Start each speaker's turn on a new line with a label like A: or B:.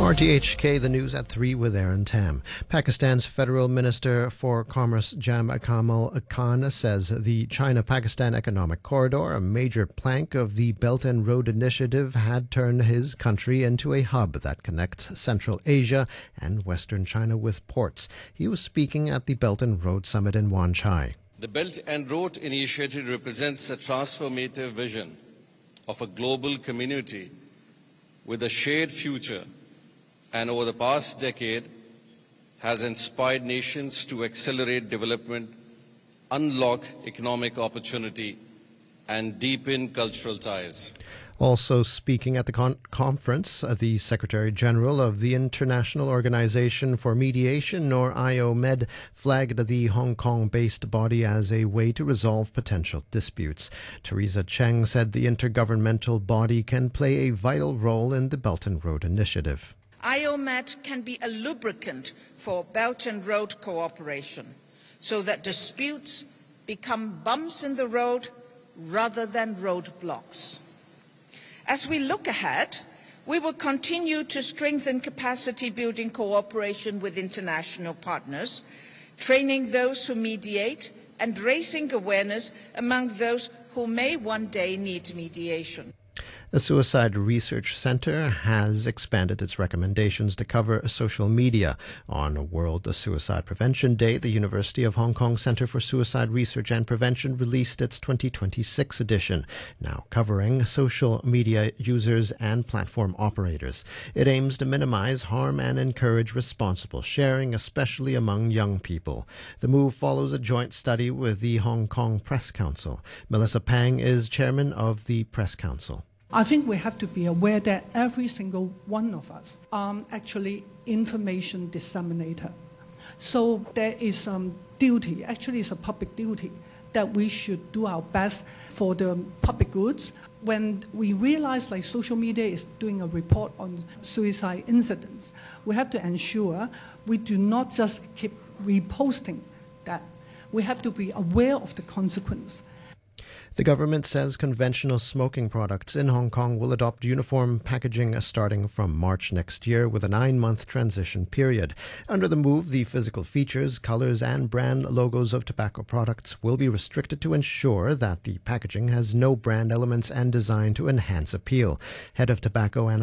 A: RTHK, the news at 3 with Aaron Tam. Pakistan's Federal Minister for Commerce Jam Kamal Khan says the China-Pakistan Economic Corridor, a major plank of the Belt and Road Initiative, had turned his country into a hub that connects Central Asia and Western China with ports. He was speaking at the Belt and Road Summit in Wan Chai.
B: The Belt and Road Initiative represents a transformative vision of a global community with a shared future, and over the past decade has inspired nations to accelerate development, unlock economic opportunity, and deepen cultural ties.
A: Also speaking at the conference, the Secretary General of the International Organization for Mediation, or IOMED, flagged the Hong Kong-based body as a way to resolve potential disputes. Teresa Cheng said the intergovernmental body can play a vital role in the Belt and Road Initiative.
C: IOMED can be a lubricant for Belt and Road cooperation so that disputes become bumps in the road rather than roadblocks. As we look ahead, we will continue to strengthen capacity building cooperation with international partners, training those who mediate and raising awareness among those who may one day need mediation.
A: The Suicide Research Center has expanded its recommendations to cover social media. On World Suicide Prevention Day, the University of Hong Kong Center for Suicide Research and Prevention released its 2026 edition, now covering social media users and platform operators. It aims to minimize harm and encourage responsible sharing, especially among young people. The move follows a joint study with the Hong Kong Press Council. Melissa Pang is chairman of the Press Council.
D: I think we have to be aware that every single one of us are actually information disseminator. So there is some duty, actually it's a public duty, that we should do our best for the public goods. When we realize like social media is doing a report on suicide incidents, we have to ensure we do not just keep reposting that. We have to be aware of the consequence.
A: The government says conventional smoking products in Hong Kong will adopt uniform packaging starting from March next year with a 9-month transition period. Under the move, the physical features, colors and brand logos of tobacco products will be restricted to ensure that the packaging has no brand elements and designed to enhance appeal. Head of Tobacco and